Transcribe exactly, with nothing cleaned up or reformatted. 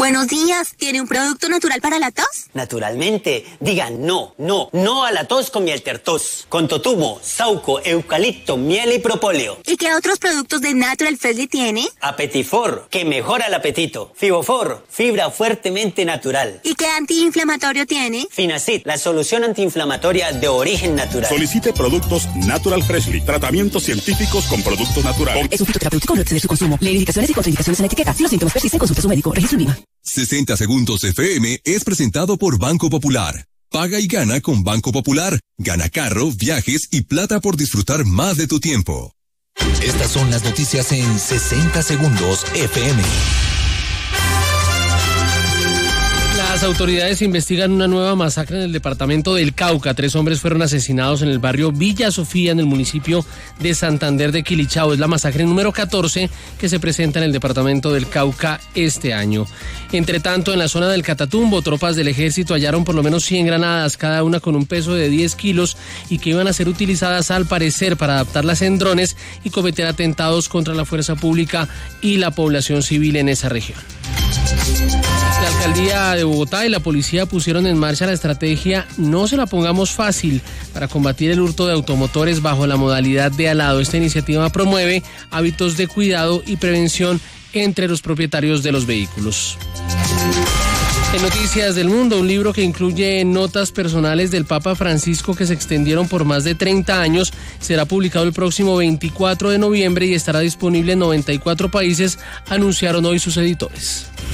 Buenos días, ¿tiene un producto natural para la tos? Naturalmente, digan no, no, no a la tos con Mieltertos, con totumo, sauco, eucalipto, miel y propóleo. ¿Y qué otros productos de Natural Freshly tiene? Apetifor, que mejora el apetito. Fibofor, fibra fuertemente natural. ¿Y qué antiinflamatorio tiene? Finacid, la solución antiinflamatoria de origen natural. Solicite productos Natural Freshly, tratamientos científicos con productos naturales. Es un fitoterapéutico, no exceder su consumo. Lee indicaciones y contraindicaciones en la etiqueta. Si los síntomas persisten, consulte a su médico. Registro en IVA. sesenta Segundos F M es presentado por Banco Popular. Paga y gana con Banco Popular. Gana carro, viajes y plata por disfrutar más de tu tiempo. Estas son las noticias en sesenta Segundos F M. Las autoridades investigan una nueva masacre en el departamento del Cauca. Tres hombres fueron asesinados en el barrio Villa Sofía, en el municipio de Santander de Quilichao. Es la masacre número catorce que se presenta en el departamento del Cauca este año. Entre tanto, en la zona del Catatumbo, tropas del ejército hallaron por lo menos cien granadas, cada una con un peso de diez kilos, y que iban a ser utilizadas al parecer para adaptarlas en drones y cometer atentados contra la fuerza pública y la población civil en esa región. La alcaldía de Bogotá y la policía pusieron en marcha la estrategia No se la pongamos fácil para combatir el hurto de automotores bajo la modalidad de alado. Esta iniciativa promueve hábitos de cuidado y prevención entre los propietarios de los vehículos. En Noticias del Mundo, un libro que incluye notas personales del Papa Francisco que se extendieron por más de treinta años, será publicado el próximo veinticuatro de noviembre y estará disponible en noventa y cuatro países, anunciaron hoy sus editores.